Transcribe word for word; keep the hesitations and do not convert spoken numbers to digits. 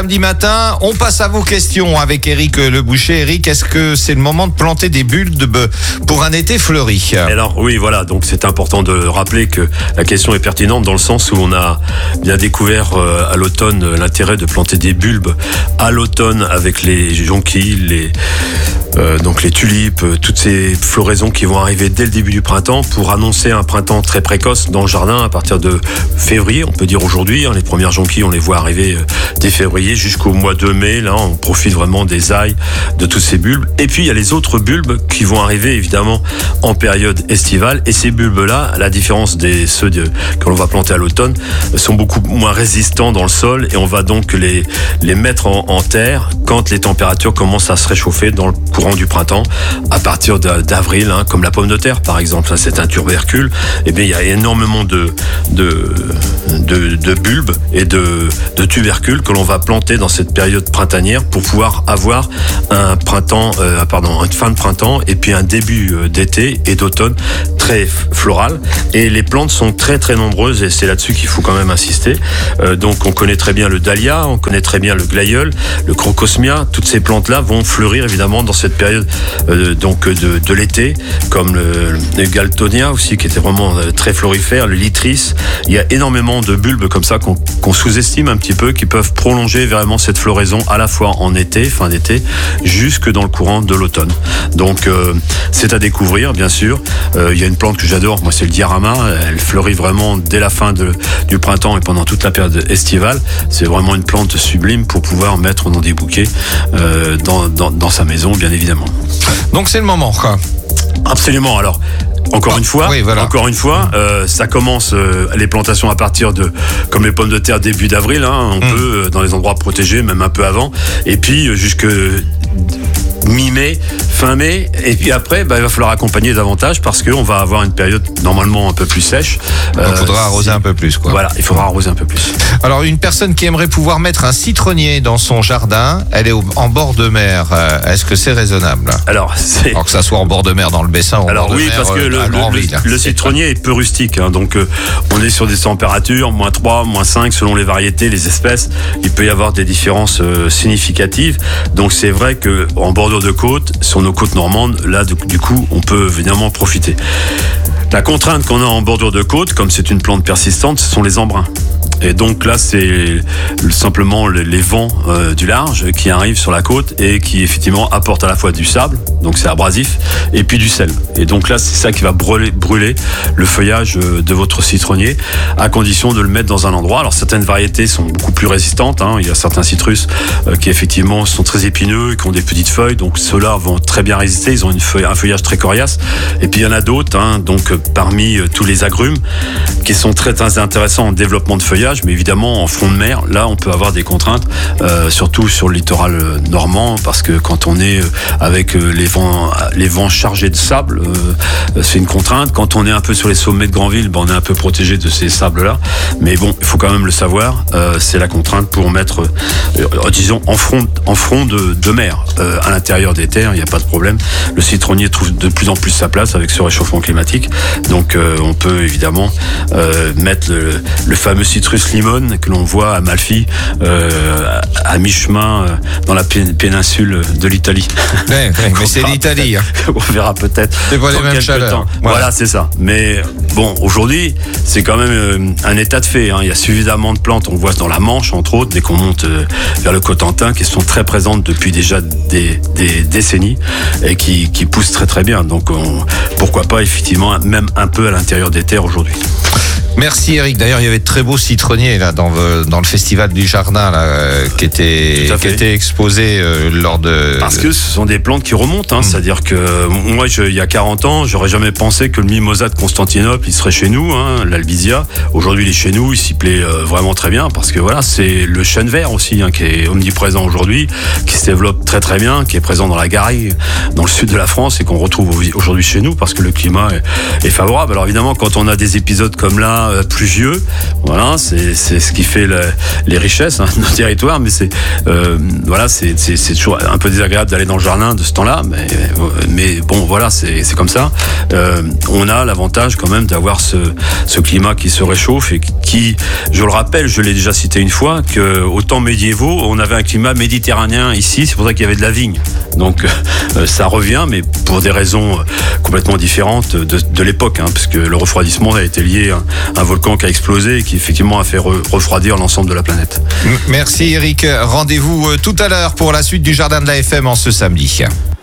Samedi matin, on passe à vos questions avec Éric Le Boucher. Éric, est-ce que c'est le moment de planter des bulbes pour un été fleuri ? Alors oui, voilà, donc c'est important de rappeler que la question est pertinente dans le sens où on a bien découvert euh, à l'automne l'intérêt de planter des bulbes à l'automne avec les jonquilles, les Euh, donc les tulipes, euh, toutes ces floraisons qui vont arriver dès le début du printemps pour annoncer un printemps très précoce dans le jardin à partir de février, on peut dire aujourd'hui, hein, les premières jonquilles on les voit arriver euh, dès février jusqu'au mois de mai, là on profite vraiment des ailes de tous ces bulbes. Et puis il y a les autres bulbes qui vont arriver évidemment en période estivale, et ces bulbes là, à la différence des ceux de, que l'on va planter à l'automne, sont beaucoup moins résistants dans le sol, et on va donc les, les mettre en, en terre quand les températures commencent à se réchauffer dans le courant du printemps, à partir d'avril, hein, comme la pomme de terre par exemple, ça c'est un tubercule. Et bien il y a énormément de, de, de, de bulbes et de, de tubercules que l'on va planter dans cette période printanière pour pouvoir avoir un printemps, euh, pardon, une fin de printemps et puis un début d'été et d'automne très floral. Et les plantes sont très très nombreuses, et c'est là-dessus qu'il faut quand même insister. Euh, donc on connaît très bien le dahlia, on connaît très bien le glaïeul, le crocosmia. Toutes ces plantes-là vont fleurir évidemment dans cette période euh, donc de, de l'été, comme le, le galtonia aussi qui était vraiment euh, très florifère, le litris. Il y a énormément de bulbes comme ça qu'on qu'on sous-estime un petit peu, qui peuvent prolonger vraiment cette floraison à la fois en été, fin d'été, jusque dans le courant de l'automne. Donc euh, c'est à découvrir bien sûr. Euh, il y a une plante que j'adore, moi c'est le diarama. Elle fleurit vraiment dès la fin de, du printemps et pendant toute la période estivale. C'est vraiment une plante sublime pour pouvoir mettre dans des bouquets euh, dans, dans, dans sa maison, bien évidemment. Donc c'est le moment, quoi. Absolument. Alors, encore Ah, une fois, oui, voilà. encore une fois, euh, ça commence euh, les plantations à partir de, comme les pommes de terre, début d'avril. Hein, on mmh. peut euh, dans les endroits protégés, même un peu avant, et puis euh, jusque mi-mai, fin mai, et puis après, bah, il va falloir accompagner davantage parce qu'on va avoir une période normalement un peu plus sèche. Donc il faudra euh, arroser un peu plus, quoi. Voilà, il faudra arroser un peu plus. Alors une personne qui aimerait pouvoir mettre un citronnier dans son jardin, elle est au, en bord de mer. Euh, est-ce que c'est raisonnable ? Alors, c'est... Alors que ça soit en bord de mer dans le Bessin ou en Alors bord oui, de mer parce que euh, le, à le, Grandville. le, le citronnier est peu rustique, hein, donc euh, on est sur des températures moins trois, moins cinq selon les variétés, les espèces. Il peut y avoir des différences euh, significatives. Donc c'est vrai que en bordure de côte, sur nos côtes normandes, là du, du coup, on peut évidemment profiter. La contrainte qu'on a en bordure de côte, comme c'est une plante persistante, ce sont les embruns. Et donc là, c'est simplement les vents euh, du large qui arrivent sur la côte et qui effectivement apportent à la fois du sable, donc c'est abrasif, et puis du sel. Et donc là, c'est ça qui va brûler, brûler le feuillage de votre citronnier, à condition de le mettre dans un endroit. Alors certaines variétés sont beaucoup plus résistantes, hein. Il y a certains citrus euh, qui effectivement sont très épineux, qui ont des petites feuilles, donc ceux-là vont très bien résister, ils ont une feuille, un feuillage très coriace. Et puis il y en a d'autres, hein, donc parmi euh, tous les agrumes, qui sont très, très intéressants en développement de feuillage, mais évidemment en front de mer, là on peut avoir des contraintes, euh, surtout sur le littoral normand, parce que quand on est avec les vents, les vents chargés de sable, euh, c'est une contrainte. Quand on est un peu sur les sommets de Grandville, ben, on est un peu protégé de ces sables-là, mais bon, il faut quand même le savoir, euh, c'est la contrainte pour mettre, euh, disons, en front, en front de, de mer, euh, à l'intérieur des terres, il n'y a pas de problème. Le citronnier trouve de plus en plus sa place avec ce réchauffement climatique, donc euh, on peut évidemment euh, mettre le, le fameux citrus limone que l'on voit à Malfi, euh, à mi-chemin euh, dans la péninsule de l'Italie. Ouais, ouais, mais c'est l'Italie. Hein. On verra peut-être. C'est pas les mêmes chaleurs. Voilà, voilà c'est ça. Mais bon, aujourd'hui, c'est quand même euh, un état de fait. Hein. Il y a suffisamment de plantes. On voit dans la Manche, entre autres, dès qu'on monte euh, vers le Cotentin, qui sont très présentes depuis déjà des, des décennies et qui, qui poussent très très bien. Donc, on, pourquoi pas, effectivement, même un peu à l'intérieur des terres aujourd'hui. Merci Éric. D'ailleurs, il y avait de très beaux citronniers là dans le, dans le festival du jardin là, euh, qui était qui était exposé euh, lors de. Parce que ce sont des plantes qui remontent. Hein, mmh. C'est-à-dire que moi, je, il y a quarante ans, j'aurais jamais pensé que le mimosa de Constantinople, il serait chez nous, hein, l'albizia. Aujourd'hui, il est chez nous. Il s'y plaît euh, vraiment très bien parce que voilà, c'est le chêne vert aussi, hein, qui est omniprésent aujourd'hui, qui se développe très très bien, qui est présent dans la Garagne, dans le sud de la France et qu'on retrouve aujourd'hui chez nous parce que le climat est, est favorable. Alors évidemment, quand on a des épisodes comme là, pluvieux, voilà, c'est, c'est ce qui fait le, les richesses hein, de nos territoires, mais c'est, euh, voilà, c'est, c'est, c'est toujours un peu désagréable d'aller dans le jardin de ce temps-là, mais, mais bon, voilà, c'est, c'est comme ça. Euh, on a l'avantage quand même d'avoir ce, ce climat qui se réchauffe et qui, je le rappelle, je l'ai déjà cité une fois, qu'au temps médiévaux, on avait un climat méditerranéen ici, c'est pour ça qu'il y avait de la vigne. Donc euh, ça revient, mais pour des raisons complètement différentes de, de l'époque, hein, parce que le refroidissement a été lié à un volcan qui a explosé et qui effectivement a fait re- refroidir l'ensemble de la planète. Merci Eric. Rendez-vous tout à l'heure pour la suite du Jardin de la F M en ce samedi.